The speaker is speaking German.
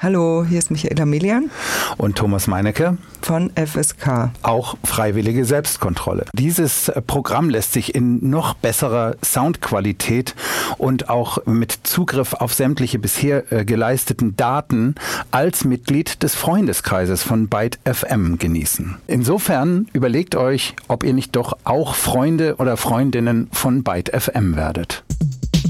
Hallo, hier ist Michaela Melian und Thomas Meinecke von FSK. Auch freiwillige Selbstkontrolle. Dieses Programm lässt sich in noch besserer Soundqualität und auch mit Zugriff auf sämtliche bisher geleisteten Daten als Mitglied des Freundeskreises von Byte FM genießen. Insofern überlegt euch, ob ihr nicht doch auch Freunde oder Freundinnen von Byte FM werdet.